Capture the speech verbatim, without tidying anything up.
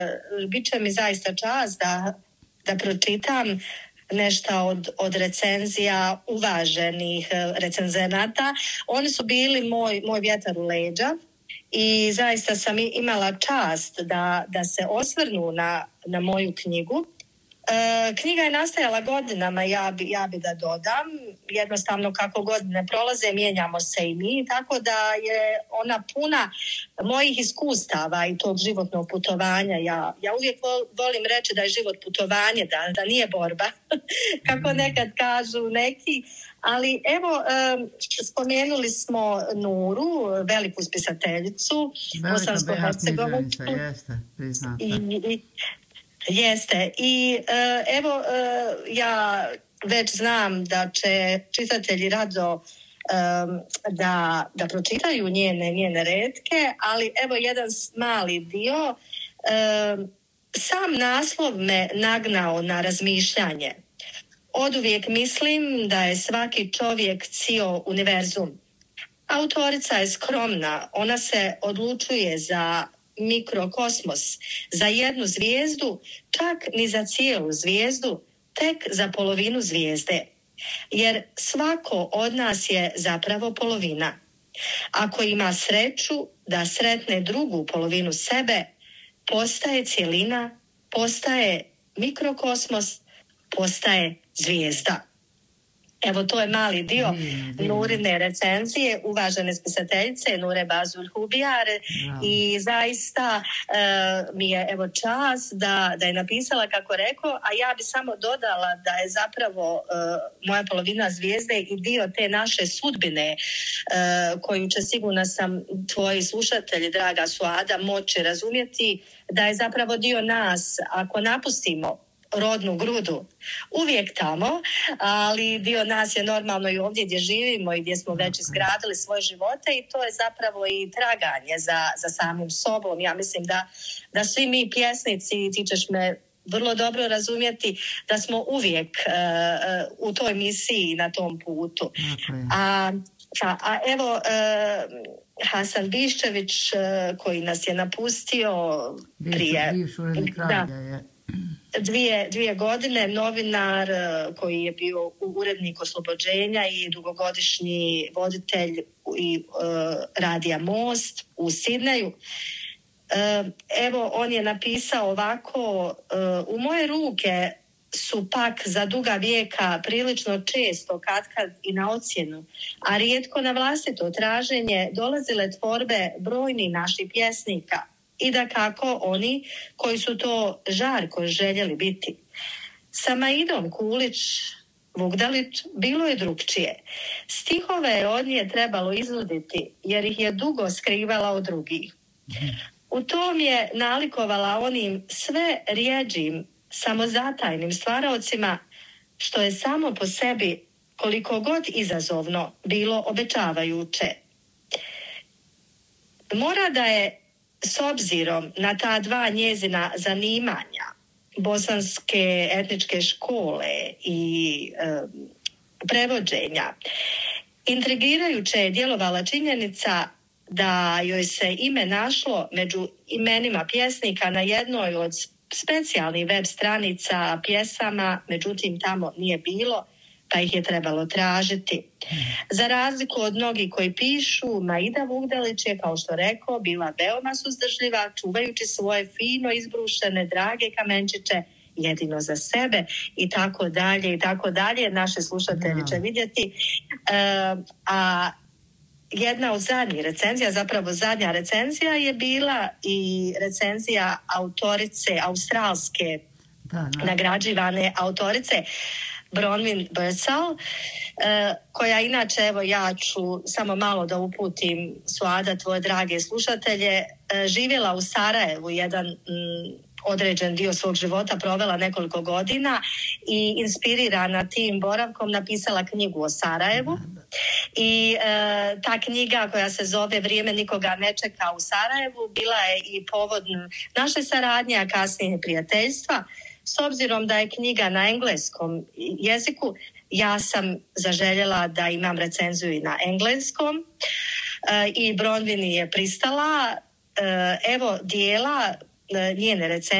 Biće mi zaista čast da, da pročitam nešto od, od recenzija uvaženih recenzenata. Oni su bili moj, moj vjetar u leđa i zaista sam imala čast da, da se osvrnu na, na moju knjigu. E, knjiga je nastajala godinama, ja bi, ja bi da dodam. Jednostavno kako godine prolaze, mijenjamo se i mi, tako da je ona puna mojih iskustava i tog životnog putovanja. Ja, ja uvijek volim reći da je život putovanje, da, da nije borba, kako nekad kažu neki. Ali evo, e, spomenuli smo Nuru, veliku spisateljicu. Velika beha književnica, jeste, priznata. I, i, Jeste i e, evo e, ja već znam da će čitatelji rado e, da, da pročitaju njene, njene retke, ali evo jedan mali dio. E, sam naslov me nagnao na razmišljanje. Oduvijek mislim da je svaki čovjek cio univerzum. Autorica je skromna, ona se odlučuje za mikrokosmos, za jednu zvijezdu, čak ni za cijelu zvijezdu, tek za polovinu zvijezde. Jer svako od nas je zapravo polovina. Ako ima sreću da sretne drugu polovinu sebe, postaje cjelina, postaje mikrokosmos, postaje zvijezda. Evo, to je mali dio mm, Nurine recenzije, uvažene spisateljice Nure Bazul Hubijar no. I zaista e, mi je evo čast da, da je napisala kako rekao, a ja bi samo dodala da je zapravo e, moja polovina zvijezde i dio te naše sudbine e, koju će sigurna sam tvoji slušatelji, draga Suada, moći razumjeti, da je zapravo dio nas ako napustimo rodnu grudu, uvijek tamo, ali dio nas je normalno i ovdje gdje živimo i gdje smo već izgradili svoje živote i to je zapravo i traganje za, za samim sobom. Ja mislim da, da svi mi pjesnici, ti ćeš me vrlo dobro razumjeti, da smo uvijek uh, u toj misiji na tom putu. Okay. A, a, a evo uh, Hasan Biščević uh, koji nas je napustio bivšu, prije... Bivšu kralja je. Dvije, dvije godine, novinar koji je bio urednik Oslobođenja i dugogodišnji voditelj i uh, radija Most u Sidneju. Uh, evo, on je napisao ovako, uh, u moje ruke su pak za duga vijeka prilično često katkad i na ocjenu, a rijetko na vlastito traženje dolazile tvorbe brojnih naših pjesnika. I da kako oni koji su to žarko željeli biti. Sa Maidom Kulić, Vugdalić bilo je drugčije. Stihove je od nje trebalo izuditi jer ih je dugo skrivala od drugih. U tom je nalikovala onim sve rijeđim, samozatajnim stvaraocima što je samo po sebi koliko god izazovno bilo obećavajuće. Mora da je s obzirom na ta dva njezina zanimanja, bosanske etničke škole i e, prevođenja, intrigirajuće je djelovala činjenica da joj se ime našlo među imenima pjesnika na jednoj od specijalnih web stranica pjesama, međutim tamo nije bilo, pa ih je trebalo tražiti. Za razliku od mnogih koji pišu, Maida Vugdalić je, kao što rekao, bila veoma suzdržljiva, čuvajući svoje fino izbrušene, drage kamenčiće jedino za sebe i tako dalje i tako dalje. Naše slušatelji će vidjeti. E, a jedna od zadnjih recenzija, zapravo zadnja recenzija je bila i recenzija autorice, australske da, da. nagrađivane autorice Bronwyn Birdsall, eh, koja inače, evo ja ću samo malo da uputim Suada, tvoje drage slušatelje, eh, živjela u Sarajevu jedan mm, određen dio svog života, provela nekoliko godina i inspirirana tim boravkom napisala knjigu o Sarajevu. I e, ta knjiga koja se zove Vrijeme nikoga ne čeka u Sarajevu bila je i povod naše saradnje, a kasnije prijateljstva. S obzirom da je knjiga na engleskom jeziku, ja sam zaželjela da imam recenziju i na engleskom e, i Bronwyn je pristala. E, evo dijela njene recenzije